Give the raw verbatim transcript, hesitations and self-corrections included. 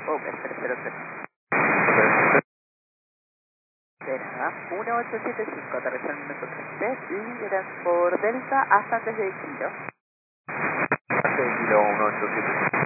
Oh, espera, espera, espera. Espera, uno ocho siete cinco, aterrizó en minuto treinta, libras por Delta hasta antes de Kilo. Antes de Kilo uno ocho siete cinco.